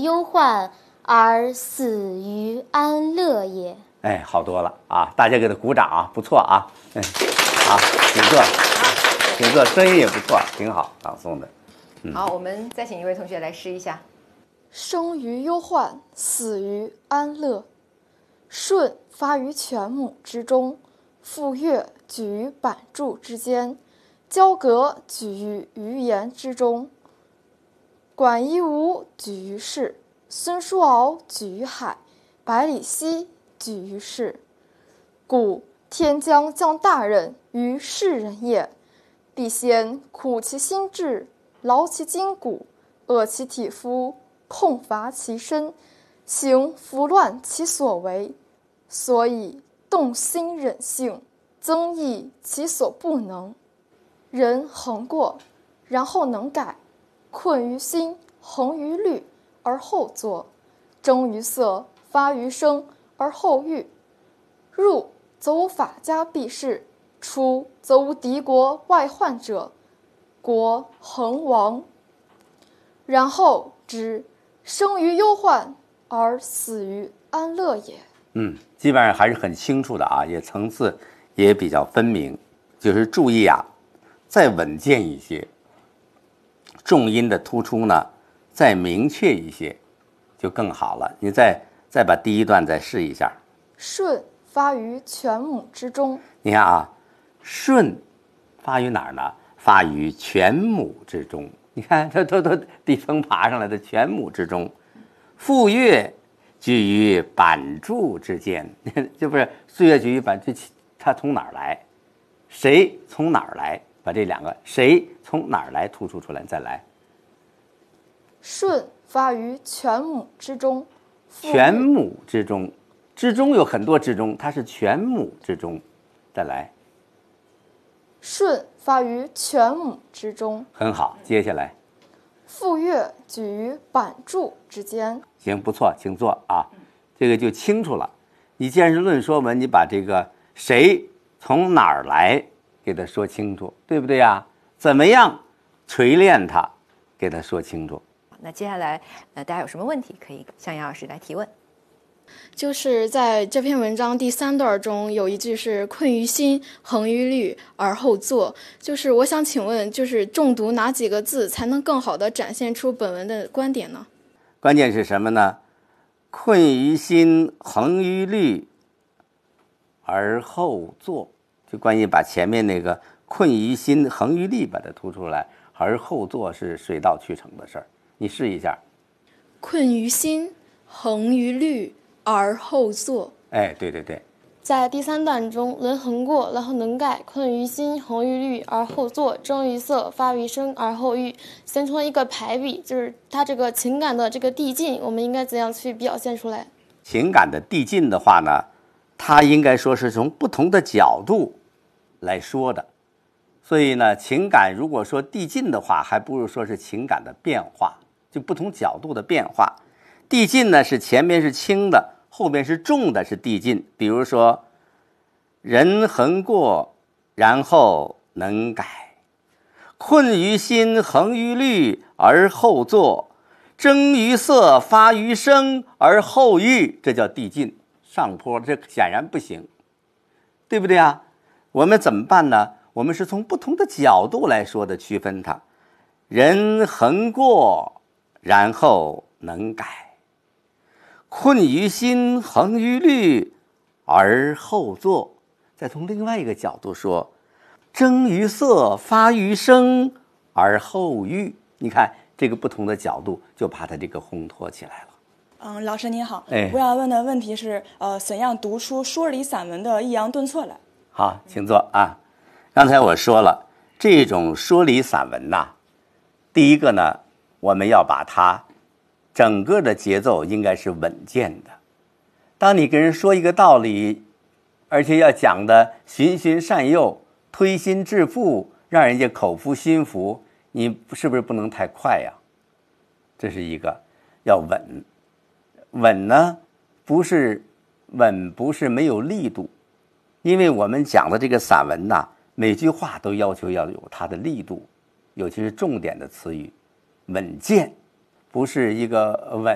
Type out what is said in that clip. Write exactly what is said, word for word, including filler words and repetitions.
忧患而死于安乐也。 哎，好多了啊！大家给他鼓掌啊，不错啊。嗯，好，请坐，请坐，声音也不错，挺好，朗诵的。 嗯、好，我们再请一位同学来试一下。 生于忧患，死于安乐。舜发于犬母之中，傅说举于版筑之间，交葛举于鱼盐之中，管夷吾举于市，孙叔敖举于海，百里奚举于市。故天将降大任于世人也，必先苦其心志，劳其筋骨，饿其体肤，空乏其身，行拂乱其所为，所以动心忍性，增益其所不能。人恒过，然后能改，困于心，恒于虑，而后作；征于色，发于声，而后喻。入则无法家避世，出则无敌国外患者，国恒亡。然后知生于忧患而死于安乐也。 嗯，基本上还是很清楚的啊，也层次也比较分明。就是注意啊，再稳健一些，重音的突出呢再明确一些，就更好了。你再再把第一段再试一下。 舜发于犬母之中。 你看啊，舜发于哪儿呢？发于犬母之中。你看，这都都地层爬上来的犬母之中。傅说举于版筑之间，这不是岁月举于版，这他从哪儿来？谁从哪儿来？把这两个谁从哪儿来突出出来，再来。 舜发于犬母之中。 犬母之中，之中有很多之中，它是犬母之中。再来。 舜发于犬母之中。 很好，接下来。 傅说举于版筑之间。 行，不错，请坐啊，这个就清楚了。你既然是论说文，你把这个谁从哪儿来给他说清楚，对不对呀？怎么样锤炼他，给他说清楚。 那接下来，呃，大家有什么问题可以向杨老师来提问？ 就是在这篇文章第三段中有一句是困于心，恒于虑，而后作。就是我想请问，就是重读哪几个字才能更好地展现出本文的观点呢？ 关键是什么呢？困于心，恒于虑，而后作。就关于把前面那个困于心，恒于虑把它突出来，而后作是水到渠成的事儿。你试一下。 困于心，恒于虑，而后作。 哎，对对对。 在第三段中，人恒过，然后能改，困于心，恒于虑，而后作；征于色，发于声，而后喻，形成一个排比，就是他这个情感的这个递进，我们应该怎样去表现出来？ 情感的递进的话呢，它应该说是从不同的角度来说的。所以呢，情感如果说递进的话，还不如说是情感的变化，就不同角度的变化。递进呢是前面是轻的，后面是重的，是递进。比如说，人恒过，然后能改；困于心，恒于虑，而后作；征于色，发于声，而后喻。这叫递进。上坡，这显然不行，对不对啊？我们怎么办呢？我们是从不同的角度来说的，区分它。人恒过，然后能改；困于心，恒于虑，而后作。再从另外一个角度说，征于色，发于声，而后喻。你看这个不同的角度，就把它这个烘托起来了。 嗯，老师您好， 哎， 我要问的问题是，呃，怎样读出说理散文的抑扬顿挫来？ 好，请坐啊。刚才我说了，这种说理散文呐，第一个呢，我们要把它整个的节奏应该是稳健的。当你跟人说一个道理，而且要讲的循循善诱，推心置腹，让人家口服心服，你是不是不能太快呀？这是一个，要稳。稳呢，不是稳，不是没有力度，因为我们讲的这个散文呐，每句话都要求要有它的力度，尤其是重点的词语，稳健，不是一个稳。